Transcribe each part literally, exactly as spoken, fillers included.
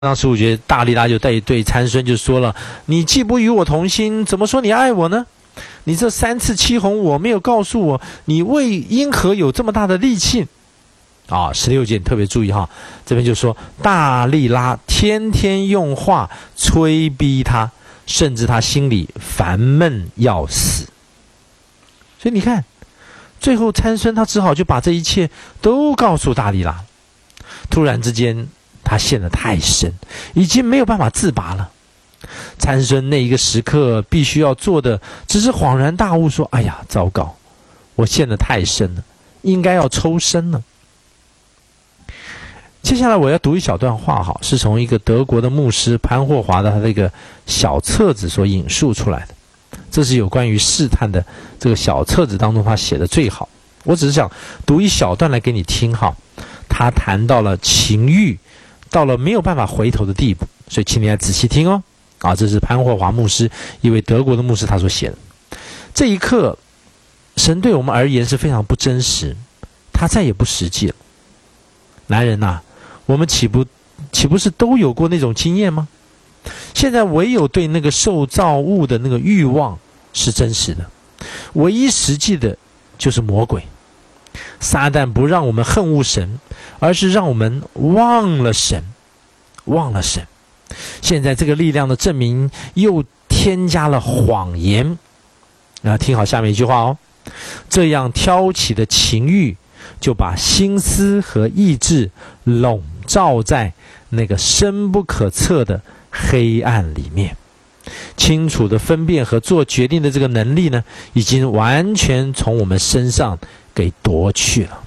当十五节，大利拉就对对参孙就说了：“你既不与我同心，怎么说你爱我呢？你这三次欺哄我，没有告诉我，你为因何有这么大的力气？”啊，十六节你特别注意哈，这边就说大利拉天天用话催逼他，甚至他心里烦闷要死。所以你看，最后参孙他只好就把这一切都告诉大利拉。突然之间，他陷得太深，已经没有办法自拔了。参孙那一个时刻必须要做的，只是恍然大悟，说：“哎呀，糟糕，我陷得太深了，应该要抽身了。”接下来我要读一小段话，哈，是从一个德国的牧师潘霍华的他这个小册子所引述出来的。这是有关于试探的这个小册子当中他写的最好。我只是想读一小段来给你听，哈。他谈到了情欲到了没有办法回头的地步，所以请你来仔细听哦。啊，这是潘霍华牧师，一位德国的牧师他所写的。这一刻，神对我们而言是非常不真实，他再也不实际了。男人呐、啊，我们岂不岂不是都有过那种经验吗？现在唯有对那个受造物的那个欲望是真实的，唯一实际的就是魔鬼。撒旦不让我们恨恶神，而是让我们忘了神，忘了神。现在这个力量的证明又添加了谎言。啊，听好下面一句话哦，这样挑起的情欲就把心思和意志笼罩在那个深不可测的黑暗里面，清楚的分辨和做决定的这个能力呢，已经完全从我们身上给夺去了。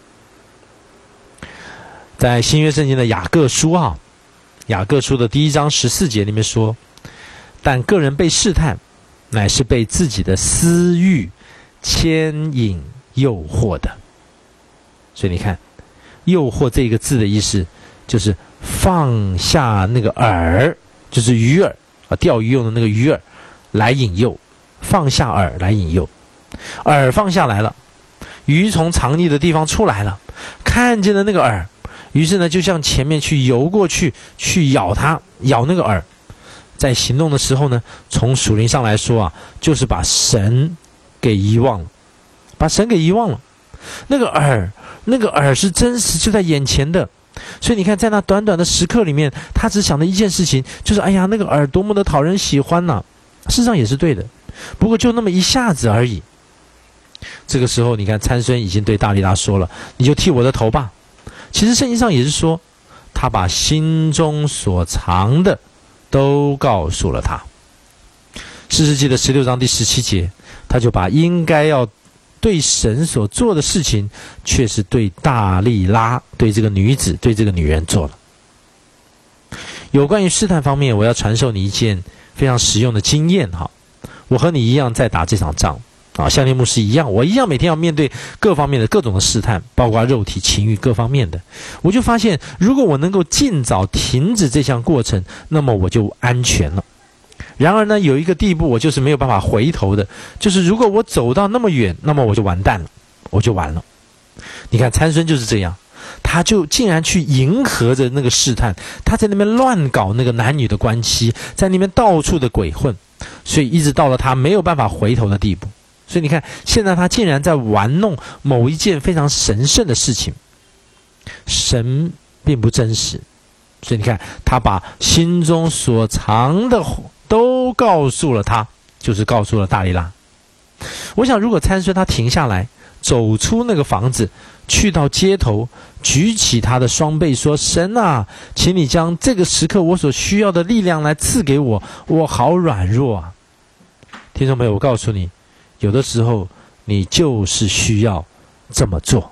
在新约圣经的雅各书啊，雅各书的第一章十四节里面说：“但个人被试探，乃是被自己的私欲牵引诱惑的。”所以你看，诱惑这个字的意思就是放下那个饵，就是鱼饵啊，钓鱼用的那个鱼饵来引诱，放下饵来引诱，饵放下来了，鱼从藏匿的地方出来了，看见了那个饵，于是呢就向前面去游过去，去咬它，咬那个饵。在行动的时候呢，从属灵上来说啊，就是把神给遗忘了，把神给遗忘了。那个饵，那个饵是真实就在眼前的。所以你看，在那短短的时刻里面，他只想的一件事情，就是哎呀，那个饵多么的讨人喜欢呐、啊！事实上也是对的，不过就那么一下子而已。这个时候，你看参孙已经对大利拉说了：“你就剃我的头吧。”其实圣经上也是说，他把心中所藏的都告诉了他。士师记的十六章第十七节，他就把应该要对神所做的事情，却是对大利拉，对这个女子，对这个女人做了。有关于试探方面，我要传授你一件非常实用的经验哈。我和你一样在打这场仗啊，像列牧师一样，我一样每天要面对各方面的各种的试探，包括肉体、情欲各方面的。我就发现，如果我能够尽早停止这项过程，那么我就安全了。然而呢，有一个地步我就是没有办法回头的，就是如果我走到那么远，那么我就完蛋了，我就完了。你看参孙就是这样，他就竟然去迎合着那个试探，他在那边乱搞那个男女的关系，在那边到处的鬼混，所以一直到了他没有办法回头的地步。所以你看，现在他竟然在玩弄某一件非常神圣的事情，神并不真实。所以你看，他把心中所藏的都告诉了他，就是告诉了大利拉。我想如果参孙他停下来，走出那个房子，去到街头，举起他的双臂说：“神啊，请你将这个时刻我所需要的力量来赐给我，我好软弱啊。”听众朋友，我告诉你，有的时候你就是需要这么做。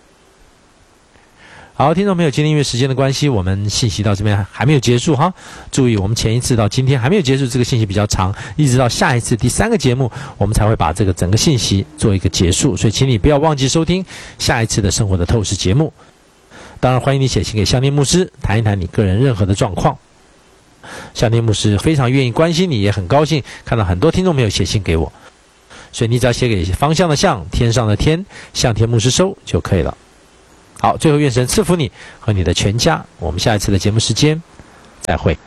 好，听众朋友，今天因为时间的关系，我们信息到这边还没有结束哈。注意，我们前一次到今天还没有结束，这个信息比较长，一直到下一次第三个节目，我们才会把这个整个信息做一个结束。所以，请你不要忘记收听下一次的生活的透视节目。当然，欢迎你写信给香天牧师，谈一谈你个人任何的状况。香天牧师非常愿意关心你，也很高兴看到很多听众朋友写信给我。所以你只要写给方向的向，天上的天，向天牧师收就可以了。好，最后愿神赐福你和你的全家。我们下一次的节目时间再会。